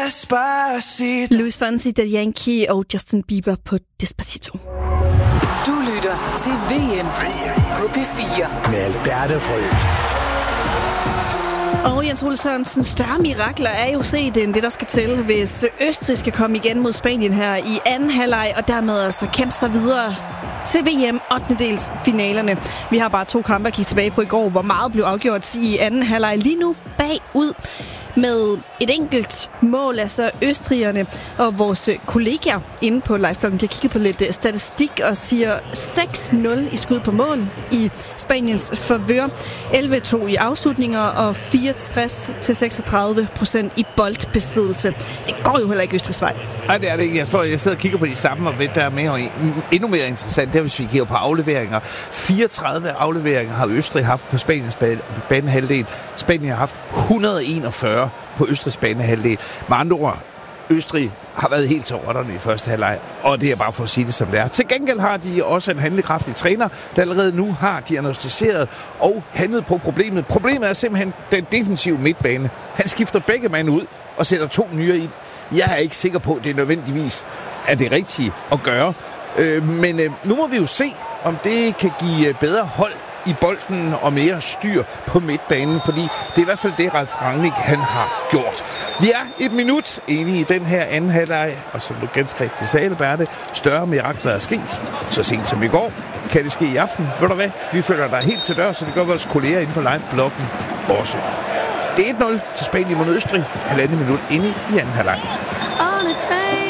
Despacito. Luis Fonsi, Daddy Yankee og Justin Bieber på Despacito. Du lytter til VM på P4 med Alberte Rød. Og Jens Ole Sørensen, større mirakler er jo set end det, der skal til, hvis Østrig skal komme igen mod Spanien her i anden halvleg, og dermed altså kæmpe sig videre til VM 8. finalerne. Vi har bare 2 kampe at kigge tilbage på i går, hvor meget blev afgjort i anden halvleg. Lige nu bagud med et enkelt mål, altså østrigerne og vores kollegaer inde på livebloggen kan kigge på lidt statistik og siger 6-0 i skud på mål i Spaniens favør, 11-2 i afslutninger og 64-36% i boldbesiddelse. Det går jo heller ikke Østrigs vej. Nej, det er det ikke. Jeg sidder og kigger på de samme, og ved, der er mere, endnu mere interessant, det er, hvis vi kigger på afleveringer. 34 afleveringer har Østrig haft på Spaniens banehalvdel. Spanien har haft 141 på Østrigs banehalvdel. Med andre ord, Østrig har været helt til rotterne i første halvleg, og det er bare for at sige det, som det er. Til gengæld har de også en handlekraftig træner, der allerede nu har diagnostiseret og handlet på problemet. Problemet er simpelthen den defensive midtbane. Han skifter begge mand ud og sætter 2 nye ind. Jeg er ikke sikker på, at det nødvendigvis er det rigtige at gøre. Men nu må vi jo se, om det kan give bedre hold i bolden og mere styr på midtbanen, fordi det er i hvert fald det, Ralf Rangnick han har gjort. Vi er 1 minut inde i den her anden halvleg, og som du ganske rigtig sagde, Alberte, større mirakler er sket. Så sent som i går, kan det ske i aften. Ved du hvad? Vi følger dig helt til dør, så det gør vores kolleger inde på live-bloggen også. Det er 1-0 til Spanien mod Østrig, 1,5 minut inde i anden halvleg.